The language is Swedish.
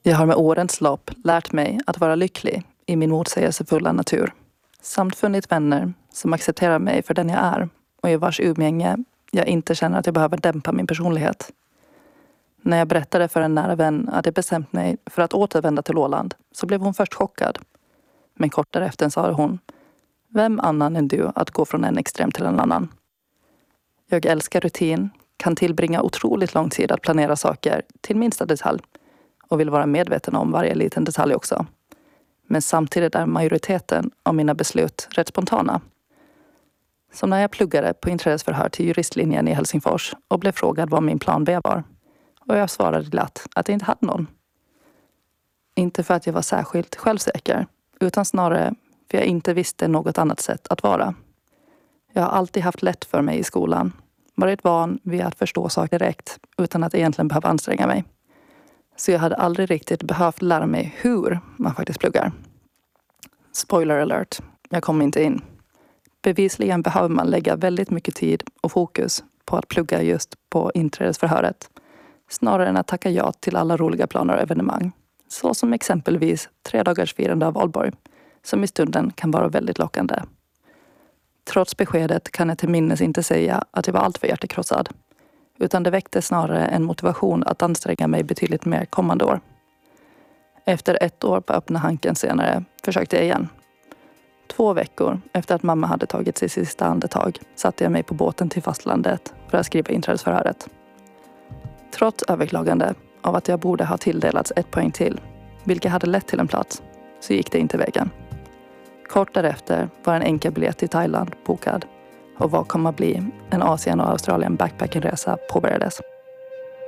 Jag har med årens lopp lärt mig att vara lycklig i min motsägelsefulla natur. Samt funnit vänner som accepterar mig för den jag är och i vars umgänge jag inte känner att jag behöver dämpa min personlighet. När jag berättade för en nära vän att jag bestämt mig för att återvända till Åland så blev hon först chockad. Men kort därefter sa hon: "Vem annan än du att gå från en extrem till en annan?" Jag älskar rutin, kan tillbringa otroligt lång tid att planera saker till minsta detalj och vill vara medveten om varje liten detalj också. Men samtidigt är majoriteten av mina beslut rätt spontana. Som när jag pluggade på inträdesförhör till juristlinjen i Helsingfors och blev frågad vad min plan B var. Och jag svarade glatt att jag inte hade någon. Inte för att jag var särskilt självsäker, utan snarare för jag inte visste något annat sätt att vara. Jag har alltid haft lätt för mig i skolan. Varit van vid att förstå saker direkt utan att egentligen behöva anstränga mig. Så jag hade aldrig riktigt behövt lära mig hur man faktiskt pluggar. Spoiler alert, jag kom inte in. Bevisligen behöver man lägga väldigt mycket tid och fokus på att plugga just på inträdesförhöret. Snarare än att tacka ja till alla roliga planer och evenemang. Så som exempelvis 3 dagars firande av valborg, som i stunden kan vara väldigt lockande. Trots beskedet kan jag till minnes inte säga att jag var alltför hjärtekrossad. Utan det väckte snarare en motivation att anstränga mig betydligt mer kommande år. Efter 1 år på öppna hanken senare försökte jag igen. 2 veckor efter att mamma hade tagit sitt sista andetag satte jag mig på båten till fastlandet för att skriva inträdesförhöret. Trots överklagande av att jag borde ha tilldelats 1 poäng till, vilket hade lett till en plats, så gick det inte vägen. Kort därefter var en enkel biljett till Thailand bokad och vad kom att bli en Asien- och Australien backpackingresa påbörjades.